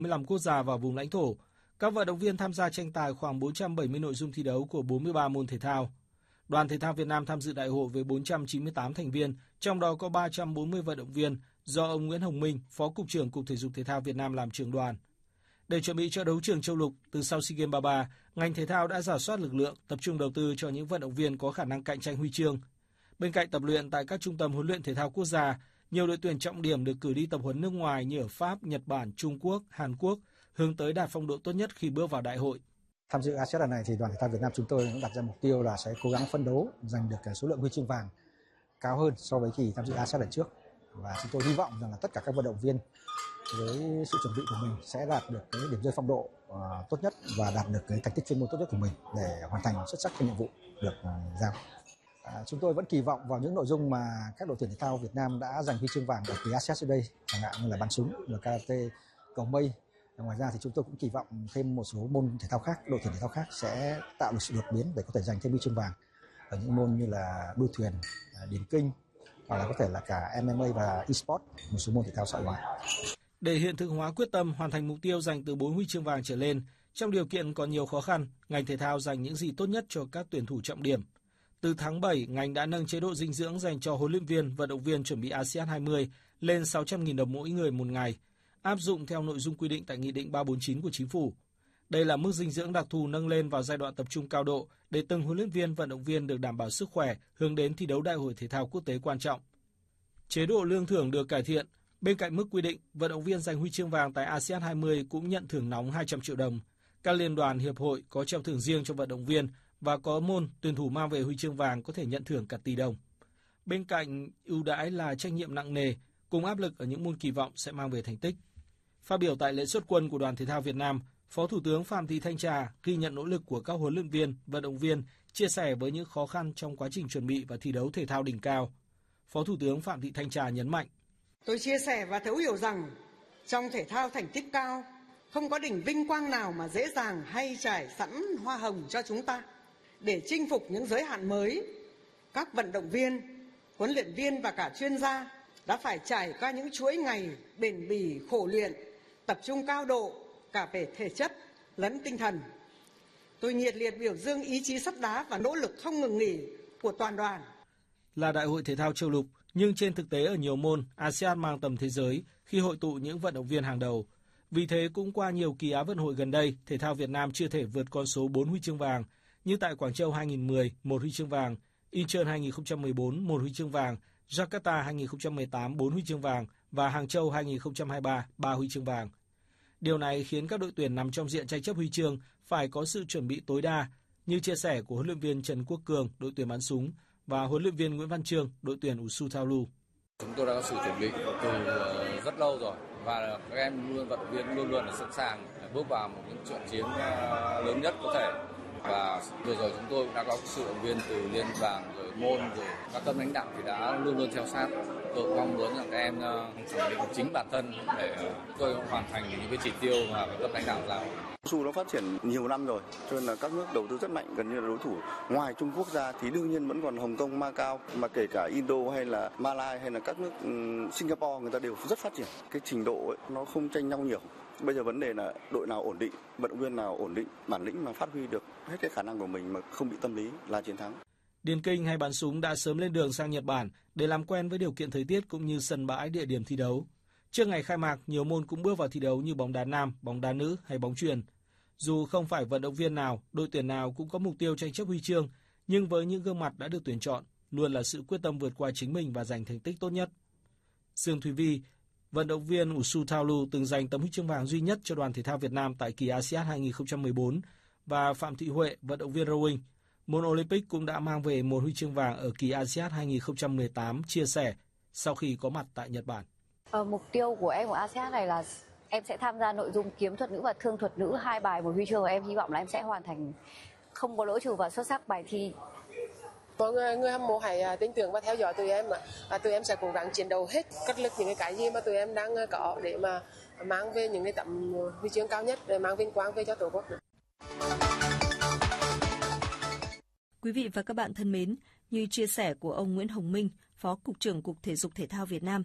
15 quốc gia và vùng lãnh thổ. Các vận động viên tham gia tranh tài khoảng 470 nội dung thi đấu của 43 môn thể thao. Đoàn thể thao Việt Nam tham dự đại hội với 498 thành viên, trong đó có 340 vận động viên do ông Nguyễn Hồng Minh, Phó Cục trưởng Cục Thể dục Thể thao Việt Nam làm trưởng đoàn. Để chuẩn bị cho đấu trường châu lục từ sau SEA Games 33, ngành thể thao đã rà soát lực lượng, tập trung đầu tư cho những vận động viên có khả năng cạnh tranh huy chương. Bên cạnh tập luyện tại các trung tâm huấn luyện thể thao quốc gia, nhiều đội tuyển trọng điểm được cử đi tập huấn nước ngoài như ở Pháp, Nhật Bản, Trung Quốc, Hàn Quốc, hướng tới đạt phong độ tốt nhất khi bước vào đại hội. Tham dự ASEAN lần này thì đoàn thể thao Việt Nam chúng tôi cũng đặt ra mục tiêu là sẽ cố gắng phấn đấu giành được số lượng huy chương vàng cao hơn so với kỳ tham dự ASEAN lần trước. Và chúng tôi hy vọng rằng là tất cả các vận động viên với sự chuẩn bị của mình sẽ đạt được cái điểm rơi phong độ tốt nhất và đạt được cái thành tích chuyên môn tốt nhất của mình để hoàn thành xuất sắc cái nhiệm vụ được giao. Chúng tôi vẫn kỳ vọng vào những nội dung mà các đội tuyển thể thao Việt Nam đã giành huy chương vàng ở kỳ ASEAN trước đây, chẳng hạn như là bắn súng, là karate, cầu mây. Ngoài ra thì chúng tôi cũng kỳ vọng thêm một số môn thể thao khác, đội tuyển thể thao khác sẽ tạo được sự đột biến để có thể giành thêm huy chương vàng ở những môn như là đua thuyền, điền kinh, hoặc là có thể là cả MMA và e-sport, một số môn thể thao xã hội hóa. Để hiện thực hóa quyết tâm hoàn thành mục tiêu giành từ 4 huy chương vàng trở lên, trong điều kiện còn nhiều khó khăn, ngành thể thao dành những gì tốt nhất cho các tuyển thủ trọng điểm. Từ tháng 7, ngành đã nâng chế độ dinh dưỡng dành cho huấn luyện viên, vận động viên chuẩn bị ASEAN 20 lên 600.000 đồng mỗi người một ngày, áp dụng theo nội dung quy định tại Nghị định 349 của Chính phủ. Đây là mức dinh dưỡng đặc thù nâng lên vào giai đoạn tập trung cao độ để từng huấn luyện viên, vận động viên được đảm bảo sức khỏe hướng đến thi đấu đại hội thể thao quốc tế quan trọng. Chế độ lương thưởng được cải thiện. Bên cạnh mức quy định, vận động viên giành huy chương vàng tại ASEAN 20 cũng nhận thưởng nóng 200 triệu đồng. Các liên đoàn, hiệp hội có treo thưởng riêng cho vận động viên và có môn tuyển thủ mang về huy chương vàng có thể nhận thưởng cả tỷ đồng. Bên cạnh ưu đãi là trách nhiệm nặng nề, cùng áp lực ở những môn kỳ vọng sẽ mang về thành tích. Phát biểu tại lễ xuất quân của Đoàn Thể thao Việt Nam, Phó Thủ tướng Phạm Thị Thanh Trà ghi nhận nỗ lực của các huấn luyện viên, vận động viên, chia sẻ với những khó khăn trong quá trình chuẩn bị và thi đấu thể thao đỉnh cao. Phó Thủ tướng Phạm Thị Thanh Trà nhấn mạnh: Tôi chia sẻ và thấu hiểu rằng trong thể thao thành tích cao, không có đỉnh vinh quang nào mà dễ dàng hay trải sẵn hoa hồng cho chúng ta. Để chinh phục những giới hạn mới, các vận động viên, huấn luyện viên và cả chuyên gia đã phải trải qua những chuỗi ngày bền bỉ khổ luyện, tập trung cao độ cả về thể chất lẫn tinh thần. Tôi nhiệt liệt biểu dương ý chí sắt đá và nỗ lực không ngừng nghỉ của toàn đoàn. Là đại hội thể thao châu lục, nhưng trên thực tế ở nhiều môn, ASEAN mang tầm thế giới khi hội tụ những vận động viên hàng đầu. Vì thế cũng qua nhiều kỳ Á vận hội gần đây, thể thao Việt Nam chưa thể vượt con số 4 huy chương vàng, như tại Quảng Châu 2010, 1 huy chương vàng, Incheon 2014, 1 huy chương vàng, Jakarta 2018, 4 huy chương vàng và Hàng Châu 2023, 3 huy chương vàng. Điều này khiến các đội tuyển nằm trong diện tranh chấp huy chương phải có sự chuẩn bị tối đa, như chia sẻ của huấn luyện viên Trần Quốc Cường, đội tuyển bắn súng, và huấn luyện viên Nguyễn Văn Trương, đội tuyển Wushu Thao. Chúng tôi đã có sự chuẩn bị từ rất lâu rồi và các em vận động viên luôn luôn là sẵn sàng bước vào một những trận chiến lớn nhất có thể. Và vừa rồi chúng tôi cũng đã có sự động viên từ liên đoàn rồi môn rồi các cấp lãnh đạo thì đã luôn luôn theo sát. Tôi mong muốn rằng các em khẳng định chính bản thân để tôi hoàn thành những cái chỉ tiêu mà các cấp lãnh đạo giao. Wushu nó phát triển nhiều năm rồi, cho nên là các nước đầu tư rất mạnh, gần như là đối thủ ngoài Trung Quốc ra thì đương nhiên vẫn còn Hồng Kông, Macau, mà kể cả Indo hay là Malai hay là các nước Singapore, người ta đều rất phát triển. Cái trình độ ấy, nó không tranh nhau nhiều. Bây giờ vấn đề là đội nào ổn định, vận động viên nào ổn định, bản lĩnh mà phát huy được hết cái khả năng của mình mà không bị tâm lý là chiến thắng. Điền kinh hay bắn súng đã sớm lên đường sang Nhật Bản để làm quen với điều kiện thời tiết cũng như sân bãi, địa điểm thi đấu. Trước ngày khai mạc, nhiều môn cũng bước vào thi đấu như bóng đá nam, bóng đá nữ hay bóng chuyền. Dù không phải vận động viên nào, đội tuyển nào cũng có mục tiêu tranh chấp huy chương, nhưng với những gương mặt đã được tuyển chọn, luôn là sự quyết tâm vượt qua chính mình và giành thành tích tốt nhất. Dương Thúy Vi, vận động viên Wushu Thao từng giành tấm huy chương vàng duy nhất cho đoàn thể thao Việt Nam tại kỳ ASEAN 2014, và Phạm Thị Huệ, vận động viên rowing, môn Olympic cũng đã mang về một huy chương vàng ở kỳ ASEAN 2018, chia sẻ sau khi có mặt tại Nhật Bản. Mục tiêu của em của ASEAN này là em sẽ tham gia nội dung kiếm thuật nữ và thương thuật nữ, 2 bài một huy chương, và em hy vọng là em sẽ hoàn thành không có lỗi trừ và xuất sắc bài thi. Mọi người hâm mộ hãy tin tưởng và theo dõi tụi em, và tụi em sẽ cố gắng chiến đấu hết cất lực những cái gì mà tụi em đang có để mà mang về những cái tấm huy chương cao nhất, để mang vinh quang về cho Tổ quốc. Quý vị và các bạn thân mến, như chia sẻ của ông Nguyễn Hồng Minh, Phó Cục trưởng Cục Thể dục Thể thao Việt Nam,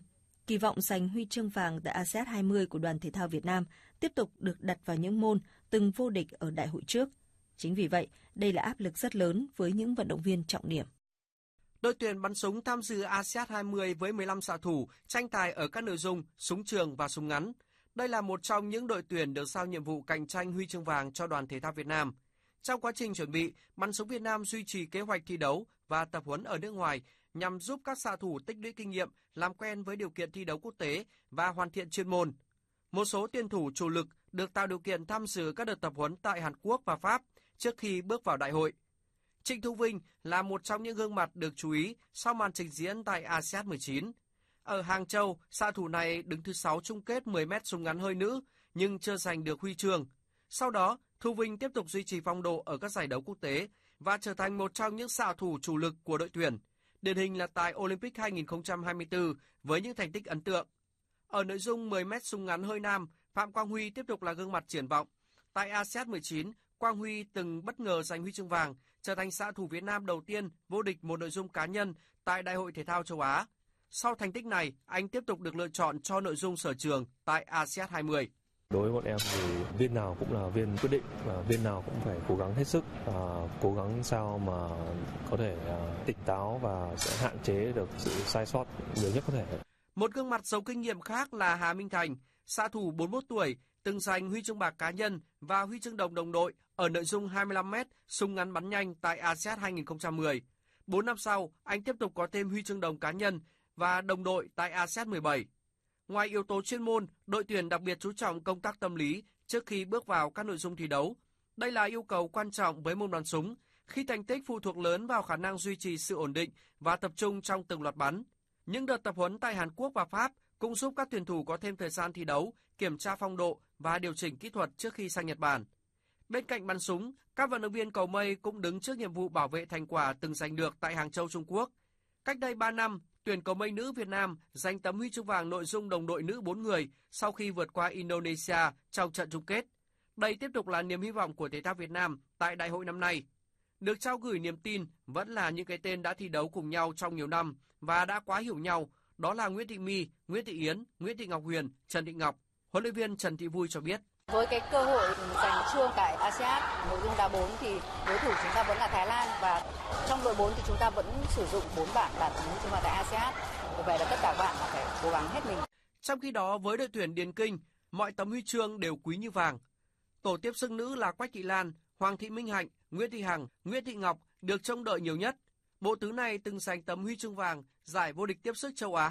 Kỳ vọng giành huy chương vàng tại ASEAN 20 của đoàn thể thao Việt Nam tiếp tục được đặt vào những môn từng vô địch ở đại hội trước. Chính vì vậy, đây là áp lực rất lớn với những vận động viên trọng điểm. Đội tuyển bắn súng tham dự ASEAN 20 với 15 xạ thủ tranh tài ở các nội dung súng trường và súng ngắn. Đây là một trong những đội tuyển được giao nhiệm vụ cạnh tranh huy chương vàng cho đoàn thể thao Việt Nam. Trong quá trình chuẩn bị, bắn súng Việt Nam duy trì kế hoạch thi đấu và tập huấn ở nước ngoài nhằm giúp các xạ thủ tích lũy kinh nghiệm, làm quen với điều kiện thi đấu quốc tế và hoàn thiện chuyên môn. Một số tuyển thủ chủ lực được tạo điều kiện tham dự các đợt tập huấn tại Hàn Quốc và Pháp trước khi bước vào đại hội. Trịnh Thu Vinh là một trong những gương mặt được chú ý sau màn trình diễn tại ASEAN 19. Ở Hàng Châu, xạ thủ này đứng thứ 6 chung kết 10m súng ngắn hơi nữ nhưng chưa giành được huy chương. Sau đó, Thu Vinh tiếp tục duy trì phong độ ở các giải đấu quốc tế và trở thành một trong những xạ thủ chủ lực của đội tuyển. Điển hình là tại Olympic 2024 với những thành tích ấn tượng. Ở nội dung 10m súng ngắn hơi nam, Phạm Quang Huy tiếp tục là gương mặt triển vọng. Tại ASEAN 19, Quang Huy từng bất ngờ giành huy chương vàng, trở thành xạ thủ Việt Nam đầu tiên vô địch một nội dung cá nhân tại Đại hội Thể thao châu Á. Sau thành tích này, anh tiếp tục được lựa chọn cho nội dung sở trường tại ASEAN 20. Đối với bọn em thì viên nào cũng là viên quyết định và viên nào cũng phải cố gắng hết sức, cố gắng sao mà có thể tỉnh táo và sẽ hạn chế được sự sai sót nhiều nhất có thể. Một gương mặt giàu kinh nghiệm khác là Hà Minh Thành, xạ thủ 41 tuổi, từng giành huy chương bạc cá nhân và huy chương đồng đồng đội ở nội dung 25m súng ngắn bắn nhanh tại ASEAN 2010. 4 năm sau, anh tiếp tục có thêm huy chương đồng cá nhân và đồng đội tại ASEAN 17. Ngoài yếu tố chuyên môn, đội tuyển đặc biệt chú trọng công tác tâm lý trước khi bước vào các nội dung thi đấu. Đây là yêu cầu quan trọng với môn bắn súng, khi thành tích phụ thuộc lớn vào khả năng duy trì sự ổn định và tập trung trong từng loạt bắn. Những đợt tập huấn tại Hàn Quốc và Pháp cũng giúp các tuyển thủ có thêm thời gian thi đấu, kiểm tra phong độ và điều chỉnh kỹ thuật trước khi sang Nhật Bản. Bên cạnh bắn súng, các vận động viên cầu mây cũng đứng trước nhiệm vụ bảo vệ thành quả từng giành được tại Hàng Châu, Trung Quốc. Cách đây 3 năm, tuyển cầu mây nữ Việt Nam giành tấm huy chương vàng nội dung đồng đội nữ 4 người sau khi vượt qua Indonesia trong trận chung kết. Đây tiếp tục là niềm hy vọng của thể thao Việt Nam tại đại hội năm nay. Được trao gửi niềm tin vẫn là những cái tên đã thi đấu cùng nhau trong nhiều năm và đã quá hiểu nhau, đó là Nguyễn Thị My, Nguyễn Thị Yến, Nguyễn Thị Ngọc Huyền, Trần Thị Ngọc. Huấn luyện viên Trần Thị Vui cho biết. Với cái cơ hội giành chương tại ASEAN nội dung đá 4 thì đối thủ chúng ta vẫn là Thái Lan và trong đội 4 thì chúng ta vẫn sử dụng 4 bạn đạt huy chương vàng tại ASEAN. Vì vậy là tất cả bạn phải cố gắng hết mình. Trong khi đó với đội tuyển điền kinh, mọi tấm huy chương đều quý như vàng. Tổ tiếp sức nữ là Quách Thị Lan, Hoàng Thị Minh Hạnh, Nguyễn Thị Hằng, Nguyễn Thị Ngọc được trông đợi nhiều nhất. Bộ tứ này từng giành tấm huy chương vàng giải vô địch tiếp sức châu Á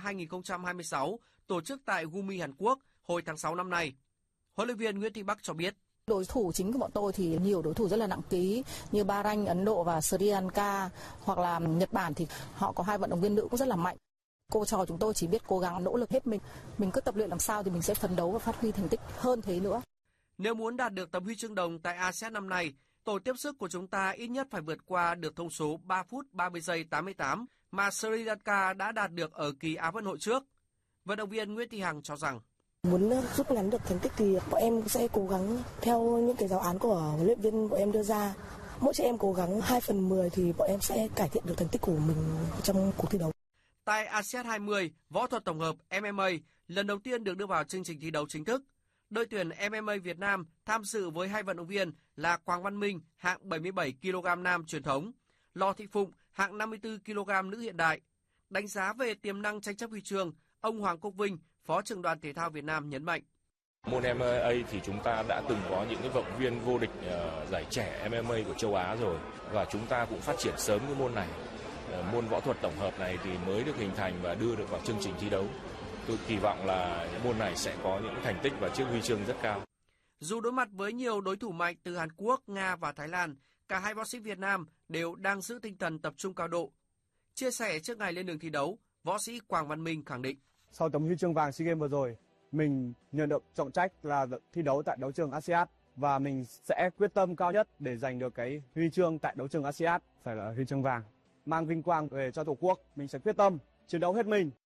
2026 tổ chức tại Gumi, Hàn Quốc hồi tháng 6 năm nay. Huấn luyện viên Nguyễn Thị Bắc cho biết. Đối thủ chính của bọn tôi thì nhiều đối thủ rất là nặng ký như Bahrain, Ấn Độ và Sri Lanka hoặc là Nhật Bản thì họ có 2 vận động viên nữ cũng rất là mạnh. Cô trò chúng tôi chỉ biết cố gắng nỗ lực hết mình cứ tập luyện làm sao thì mình sẽ phấn đấu và phát huy thành tích hơn thế nữa. Nếu muốn đạt được tấm huy chương đồng tại ASEAN năm nay, tổ tiếp sức của chúng ta ít nhất phải vượt qua được thông số 3 phút 30 giây 88 mà Sri Lanka đã đạt được ở kỳ Á vận hội trước. Vận động viên Nguyễn Thị Hằng cho rằng muốn rút ngắn được thành tích thì bọn em sẽ cố gắng theo những cái giáo án của huấn luyện viên bọn em đưa ra. Mỗi chị em cố gắng 2/10 thì bọn em sẽ cải thiện được thành tích của mình trong cuộc thi đấu. Tại ASEAN 20, võ thuật tổng hợp MMA lần đầu tiên được đưa vào chương trình thi đấu chính thức. Đội tuyển MMA Việt Nam tham dự với 2 vận động viên là Quang Văn Minh hạng 77 kg nam truyền thống, Lò Thị Phụng hạng 54 kg nữ hiện đại. Đánh giá về tiềm năng tranh chấp huy chương, ông Hoàng Quốc Vinh, Phó trưởng đoàn thể thao Việt Nam nhấn mạnh. Môn MMA thì chúng ta đã từng có những cái vận động viên vô địch giải trẻ MMA của châu Á rồi và chúng ta cũng phát triển sớm cái môn này. Môn võ thuật tổng hợp này thì mới được hình thành và đưa được vào chương trình thi đấu. Tôi kỳ vọng là môn này sẽ có những thành tích và chiếc huy chương rất cao. Dù đối mặt với nhiều đối thủ mạnh từ Hàn Quốc, Nga và Thái Lan, cả hai võ sĩ Việt Nam đều đang giữ tinh thần tập trung cao độ. Chia sẻ trước ngày lên đường thi đấu, võ sĩ Quang Văn Minh khẳng định. Sau tấm huy chương vàng SEA Games vừa rồi, mình nhận được trọng trách là thi đấu tại đấu trường ASEAN và mình sẽ quyết tâm cao nhất để giành được cái huy chương tại đấu trường ASEAN, phải là huy chương vàng. Mang vinh quang về cho Tổ quốc, mình sẽ quyết tâm chiến đấu hết mình.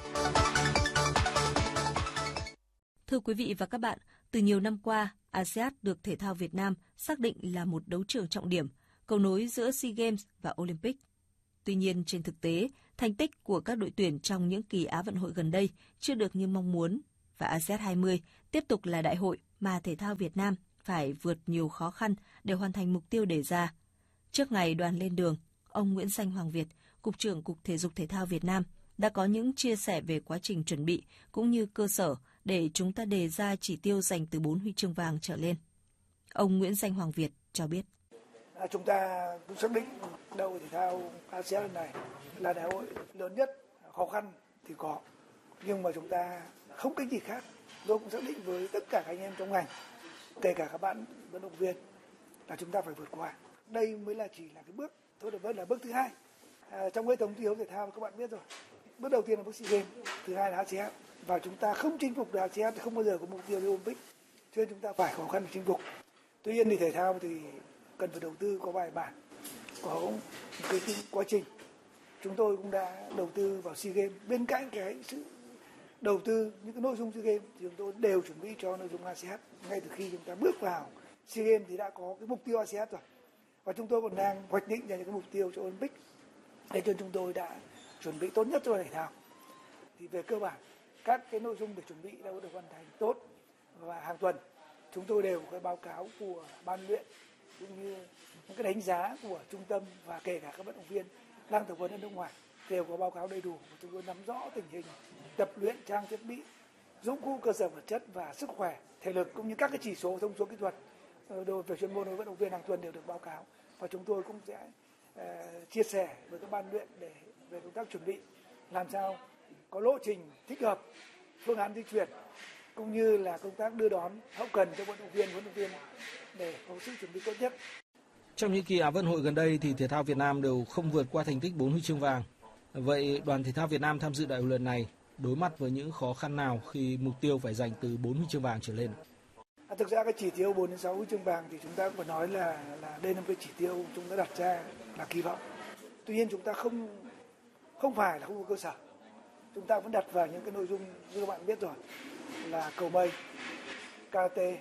Thưa quý vị và các bạn, từ nhiều năm qua, ASEAN được thể thao Việt Nam xác định là một đấu trường trọng điểm, cầu nối giữa SEA Games và Olympic. Tuy nhiên, trên thực tế, thành tích của các đội tuyển trong những kỳ Á vận hội gần đây chưa được như mong muốn và ASEAN 20 tiếp tục là đại hội mà thể thao Việt Nam phải vượt nhiều khó khăn để hoàn thành mục tiêu đề ra. Trước ngày đoàn lên đường, ông Nguyễn Danh Hoàng Việt, Cục trưởng Cục Thể dục Thể thao Việt Nam đã có những chia sẻ về quá trình chuẩn bị cũng như cơ sở để chúng ta đề ra chỉ tiêu giành từ 4 huy chương vàng trở lên. Ông Nguyễn Danh Hoàng Việt cho biết. Chúng ta cũng xác định đại hội thể thao ASEAN lần này là đại hội lớn nhất, khó khăn thì có, nhưng mà chúng ta không cách gì khác. Tôi cũng xác định với tất cả các anh em trong ngành, kể cả các bạn vận động viên, là chúng ta phải vượt qua. Đây mới là chỉ là cái bước, thôi được là bước thứ hai. Trong hệ thống thi đấu thể thao các bạn biết rồi, bước đầu tiên là bước SEA Games, thứ hai là ASEAN, và chúng ta không chinh phục được ASEAN thì không bao giờ có mục tiêu đi Olympic, cho nên chúng ta phải khó khăn để chinh phục. Tuy nhiên thì thể thao thì cần phải đầu tư có bài bản, có một cái quá trình. Chúng tôi cũng đã đầu tư vào SEA Games, bên cạnh cái sự đầu tư những cái nội dung SEA Games thì chúng tôi đều chuẩn bị cho nội dung ASEAN. Ngay từ khi chúng ta bước vào SEA Games thì đã có cái mục tiêu ASEAN rồi, và chúng tôi còn đang hoạch định ra những cái mục tiêu cho Olympic. Thế nên chúng tôi đã chuẩn bị tốt nhất cho thể thao. Thì về cơ bản các cái nội dung để chuẩn bị đã được hoàn thành tốt, và hàng tuần chúng tôi đều có cái báo cáo của ban luyện cũng như những cái đánh giá của trung tâm, và kể cả các vận động viên đang tập huấn ở nước ngoài đều có báo cáo đầy đủ. Chúng tôi nắm rõ tình hình tập luyện, trang thiết bị, dụng cụ cơ sở vật chất và sức khỏe, thể lực cũng như các cái chỉ số thông số kỹ thuật về chuyên môn đối với vận động viên hàng tuần đều được báo cáo, và chúng tôi cũng sẽ chia sẻ với các ban luyện để về công tác chuẩn bị làm sao có lộ trình thích hợp, phương án di chuyển cũng như là công tác đưa đón hậu cần cho vận động viên để có sự chuẩn bị tốt nhất. Trong những kỳ Á vận hội gần đây thì thể thao Việt Nam đều không vượt qua thành tích 4 huy chương vàng. Vậy đoàn thể thao Việt Nam tham dự đại hội lần này đối mặt với những khó khăn nào khi mục tiêu phải giành từ 4 huy chương vàng trở lên? Thực ra cái chỉ tiêu 4 đến 6 huy chương vàng thì chúng ta cũng phải nói là đây là một cái chỉ tiêu chúng ta đặt ra là kỳ vọng. Tuy nhiên chúng ta không phải là không có cơ sở. Chúng ta vẫn đặt vào những cái nội dung như các bạn biết rồi, là cầu mây, karate,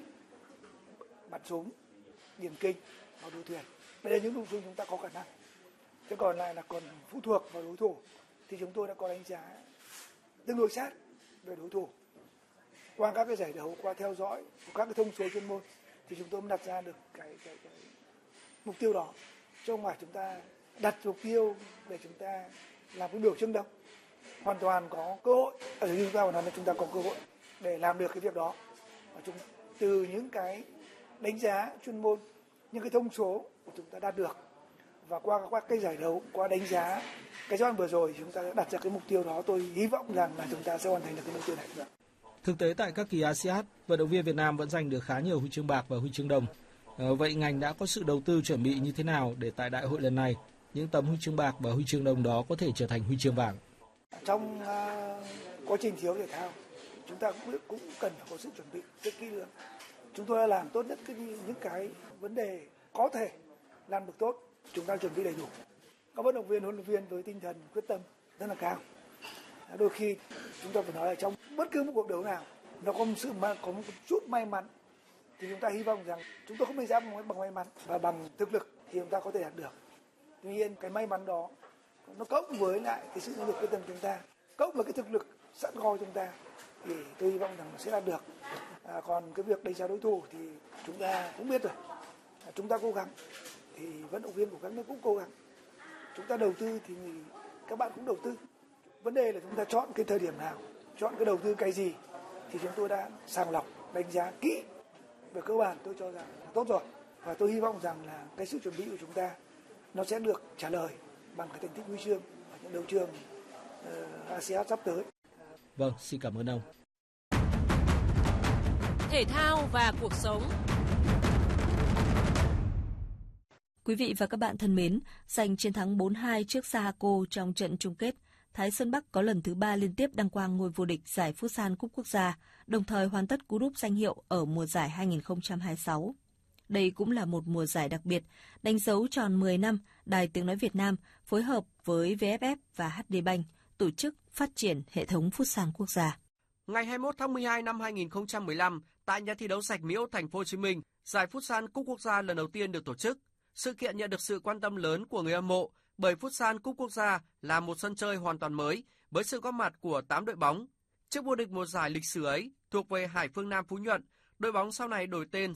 bắn súng, điền kinh và đua thuyền. Đây là những nội dung chúng ta có khả năng. Thế còn lại là còn phụ thuộc vào đối thủ thì chúng tôi đã có đánh giá tương đối sát về đối thủ. Qua các cái giải đấu, qua theo dõi của các cái thông số chuyên môn thì chúng tôi mới đặt ra được cái mục tiêu đó. Chứ không phải chúng ta đặt mục tiêu để chúng ta làm cái biểu trưng đâu. Hoàn toàn có cơ hội, ở như chúng ta nói là chúng ta có cơ hội để làm được cái việc đó. Và từ những cái đánh giá chuyên môn, những cái thông số của chúng ta đạt được, và qua các cái giải đấu, qua đánh giá cái giai đoạn vừa rồi chúng ta đã đặt ra cái mục tiêu đó. Tôi hy vọng rằng là chúng ta sẽ hoàn thành được cái mục tiêu này. Thực tế tại các kỳ ASEAN, vận động viên Việt Nam vẫn giành được khá nhiều huy chương bạc và huy chương đồng. Vậy ngành đã có sự đầu tư chuẩn bị như thế nào để tại đại hội lần này những tấm huy chương bạc và huy chương đồng đó có thể trở thành huy chương vàng? Trong quá trình thi đấu thể thao, chúng ta cũng cần phải có sự chuẩn bị rất kỹ lưỡng. Chúng tôi đã làm tốt nhất những cái vấn đề có thể làm được tốt, chúng ta chuẩn bị đầy đủ. Các vận động viên, huấn luyện viên với tinh thần quyết tâm rất là cao. Đôi khi chúng ta phải nói là trong bất cứ một cuộc đấu nào nó có một chút may mắn, thì chúng ta hy vọng rằng chúng tôi không đánh giá bằng may mắn và bằng thực lực thì chúng ta có thể đạt được. Tuy nhiên cái may mắn đó nó cộng với lại cái sự nỗ lực quyết tâm chúng ta, cộng với cái thực lực sẵn có chúng ta, thì tôi hy vọng rằng nó sẽ đạt được. Còn cái việc đánh giá đối thủ thì chúng ta cũng biết rồi, chúng ta cố gắng thì vận động viên của các nước cũng cố gắng. Chúng ta đầu tư thì các bạn cũng đầu tư. Vấn đề là chúng ta chọn cái thời điểm nào, chọn cái đầu tư cái gì thì chúng tôi đã sàng lọc, đánh giá kỹ. Về cơ bản tôi cho rằng là tốt rồi, và tôi hy vọng rằng là cái sự chuẩn bị của chúng ta nó sẽ được trả lời bằng cái thành tích huy chương ở những đấu trường ASEAN sắp tới. Vâng, xin cảm ơn ông. Thể thao và cuộc sống. Quý vị và các bạn thân mến, giành chiến thắng 4-2 trước Sahako trong trận chung kết, Thái Sơn Bắc có lần thứ 3 liên tiếp đăng quang ngôi vô địch giải Futsal Cúp Quốc gia, đồng thời hoàn tất cú đúp danh hiệu ở mùa giải 2026. Đây cũng là một mùa giải đặc biệt, đánh dấu tròn 10 năm Đài Tiếng Nói Việt Nam phối hợp với VFF và HD Bank tổ chức phát triển hệ thống Futsal quốc gia. Ngày 21 tháng 12 năm 2015, tại nhà thi đấu Rạch Miễu, thành phố Hồ Chí Minh, giải Futsal Cúp Quốc gia lần đầu tiên được tổ chức. Sự kiện nhận được sự quan tâm lớn của người hâm mộ bởi Futsal Cúp Quốc gia là một sân chơi hoàn toàn mới với sự góp mặt của 8 đội bóng. Trước vô địch một giải lịch sử ấy thuộc về Hải Phương Nam Phú Nhuận, đội bóng sau này đổi tên